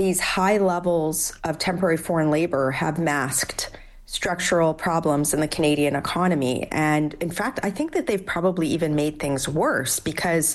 these high levels of temporary foreign labor have masked structural problems in the Canadian economy. And in fact, I think that they've probably even made things worse because,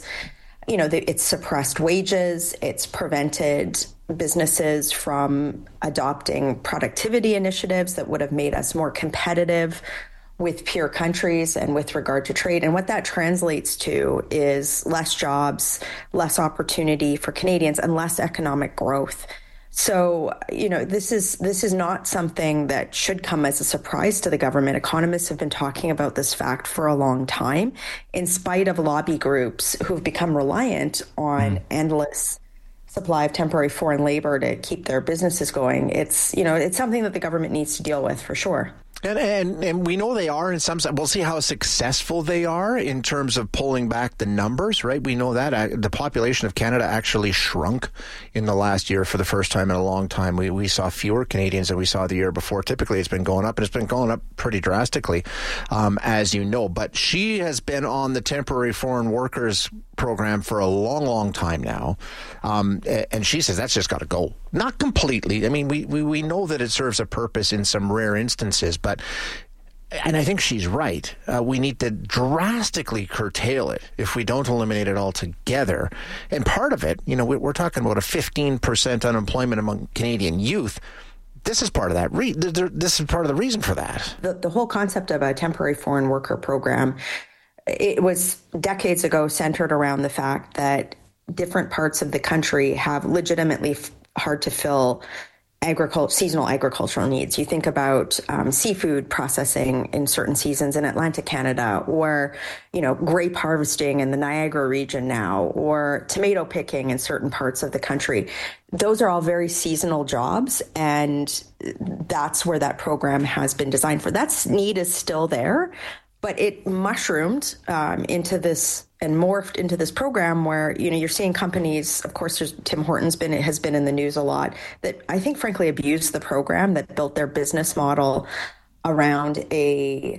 it's suppressed wages, it's prevented businesses from adopting productivity initiatives that would have made us more competitive with peer countries and with regard to trade. And what that translates to is less jobs, less opportunity for Canadians, and less economic growth. So, this is not something that should come as a surprise to the government. Economists have been talking about this fact for a long time, in spite of lobby groups who've become reliant on endless supply of temporary foreign labor to keep their businesses going. It's something that the government needs to deal with for sure. And we know they are in some sense. We'll see how successful they are in terms of pulling back the numbers, right? We know that the population of Canada actually shrunk in the last year for the first time in a long time. We saw fewer Canadians than we saw the year before. Typically, it's been going up, and it's been going up pretty drastically, as you know. But she has been on the temporary foreign workers program for a long, long time now. And she says that's just got to go. Not completely. I mean, we know that it serves a purpose in some rare instances, and I think she's right. We need to drastically curtail it if we don't eliminate it altogether. And part of it, we're talking about a 15% unemployment among Canadian youth. This is part of that. This is part of the reason for that. The whole concept of a temporary foreign worker program, it was decades ago centered around the fact that different parts of the country have legitimately hard to fill seasonal agricultural needs. You think about seafood processing in certain seasons in Atlantic Canada, or, grape harvesting in the Niagara region now, or tomato picking in certain parts of the country. Those are all very seasonal jobs, and that's where that program has been designed for. That need is still there, but it mushroomed into this and morphed into this program where, you're seeing companies, of course, Tim Hortons has been in the news a lot, that I think, frankly, abused the program, that built their business model around a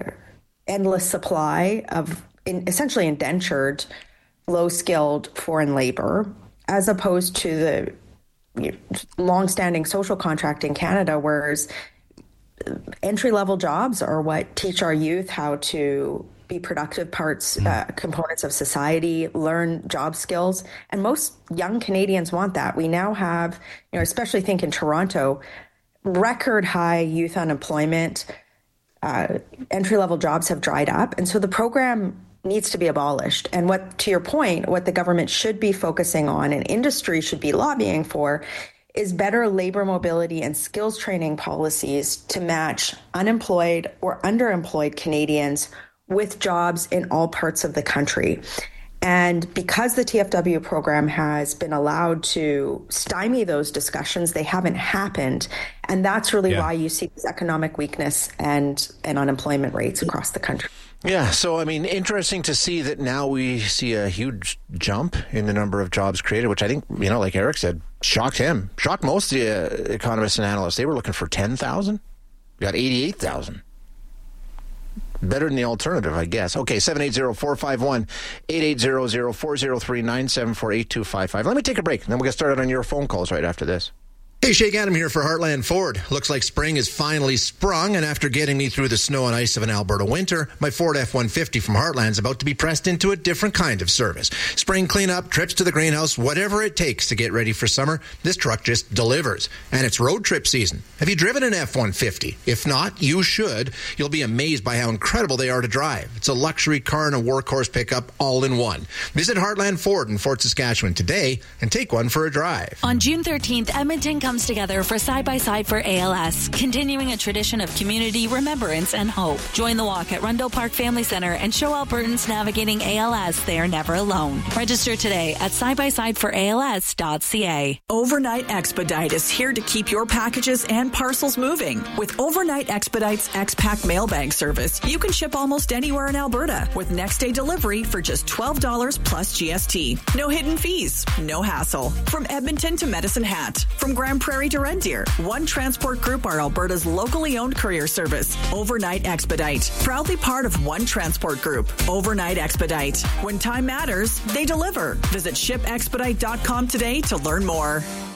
endless supply of essentially indentured, low-skilled foreign labor, as opposed to the long-standing social contract in Canada, whereas entry-level jobs are what teach our youth how to be productive components of society, learn job skills. And most young Canadians want that. We now have, especially think in Toronto, record high youth unemployment. Entry-level jobs have dried up. And so the program needs to be abolished. And to your point, what the government should be focusing on and industry should be lobbying for is better labor mobility and skills training policies to match unemployed or underemployed Canadians with jobs in all parts of the country. And because the TFW program has been allowed to stymie those discussions, they haven't happened. And that's really why you see this economic weakness and unemployment rates across the country. Yeah, so, interesting to see that now we see a huge jump in the number of jobs created, which I think, like Eric said, shocked him. Shocked most of the economists and analysts. They were looking for 10,000. We got 88,000. Better than the alternative, I guess. Okay, 780-451-8800, 403-974-8255. Let me take a break, and then we'll get started on your phone calls right after this. Hey, Shake Adam here for Heartland Ford. Looks like spring is finally sprung, and after getting me through the snow and ice of an Alberta winter, my Ford F-150 from Heartland is about to be pressed into a different kind of service. Spring cleanup, trips to the greenhouse, whatever it takes to get ready for summer, this truck just delivers. And it's road trip season. Have you driven an F-150? If not, you should. You'll be amazed by how incredible they are to drive. It's a luxury car and a workhorse pickup all in one. Visit Heartland Ford in Fort Saskatchewan today and take one for a drive. On June 13th, Edmonton comes together for Side by Side for ALS, continuing a tradition of community, remembrance, and hope. Join the walk at Rundle Park Family Center and show Albertans navigating ALS they are never alone. Register today at sidebyside4als.ca. Overnight Expedite is here to keep your packages and parcels moving. With Overnight Expedite's X-Pack mail bag service, you can ship almost anywhere in Alberta with next day delivery for just $12 plus GST. No hidden fees, no hassle. From Edmonton to Medicine Hat, from Grand Prairie to Red Deer, One Transport Group are Alberta's locally owned courier service. Overnight Expedite, proudly part of One Transport Group. Overnight Expedite. When time matters, they deliver. Visit shipexpedite.com today to learn more.